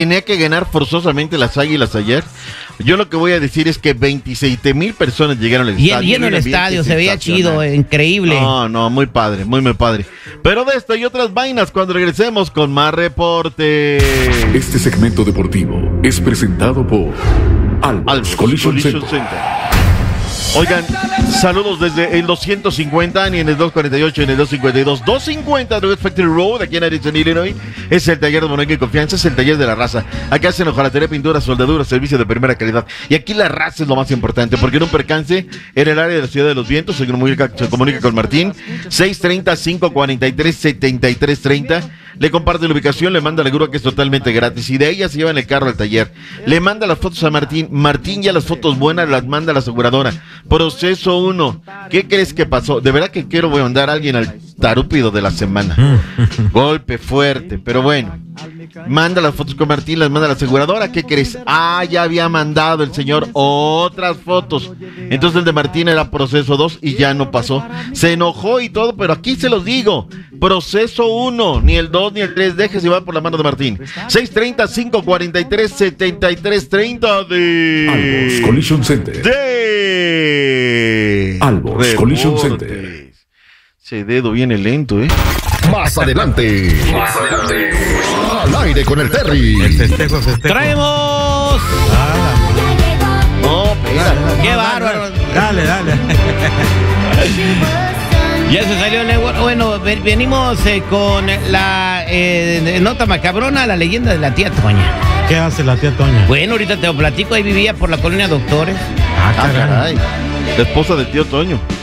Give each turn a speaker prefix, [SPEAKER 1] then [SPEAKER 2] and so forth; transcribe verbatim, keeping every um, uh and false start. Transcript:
[SPEAKER 1] tenía que ganar forzosamente las Águilas ayer. Yo lo que voy a decir es que veintisiete mil personas llegaron al estadio.
[SPEAKER 2] Lleno el estadio, se veía chido, increíble.
[SPEAKER 1] No, no, muy padre, muy, muy padre. Pero de esto y otras vainas cuando regresemos con más reporte.
[SPEAKER 3] Este segmento deportivo es presentado por Albos Collision Center.
[SPEAKER 1] Center. Oigan, saludos desde el doscientos cincuenta, ni en el doscientos cuarenta y ocho, ni en el doscientos cincuenta y dos. doscientos cincuenta Drug Factory Road, aquí en Arizona, Illinois. Es el taller de Moneca y Confianza, es el taller de la raza. Acá hacen hojalatería, pintura, soldadura, servicio de primera calidad. Y aquí la raza es lo más importante, porque en un percance en el área de la Ciudad de los Vientos se comunica, se comunica con Martín. seis treinta, cinco cuarenta y tres, setenta y tres treinta. Le comparte la ubicación, le manda la grúa que es totalmente gratis. Y de ella se lleva en el carro al taller. Le manda las fotos a Martín. Martín ya las fotos buenas las manda a la aseguradora. Proceso uno. ¿Qué crees que pasó? De verdad que quiero mandar a alguien al tarúpido de la semana. Golpe fuerte, pero bueno. Manda las fotos con Martín, las manda a la aseguradora. ¿Qué crees? Ah, ya había mandado el señor otras fotos. Entonces el de Martín era proceso dos y ya no pasó. Se enojó y todo, pero aquí se los digo. Proceso uno, ni el dos ni el tres, déjese llevar por la mano de Martín. seis treinta, cinco cuarenta y tres, setenta y tres treinta de
[SPEAKER 3] Albos Collision Center.
[SPEAKER 1] De
[SPEAKER 3] Albos
[SPEAKER 1] Reportes.
[SPEAKER 3] Collision Center.
[SPEAKER 1] Ese dedo viene lento, ¿eh?
[SPEAKER 4] Más adelante. Más adelante. Al aire con el Terry.
[SPEAKER 5] El festejo, festejo.
[SPEAKER 2] ¡Traemos!
[SPEAKER 1] No, espera.
[SPEAKER 2] ¡Qué bárbaro!
[SPEAKER 5] Dale, dale.
[SPEAKER 2] Ya se salió el... Bueno, venimos eh, con la eh, nota macabrona, la leyenda de la tía Toña.
[SPEAKER 5] ¿Qué hace la tía Toña?
[SPEAKER 2] Bueno, ahorita te lo platico, ahí vivía por la colonia Doctores.
[SPEAKER 5] Ah,
[SPEAKER 1] Ah,
[SPEAKER 5] caray.
[SPEAKER 1] caray. La esposa del tío Toño.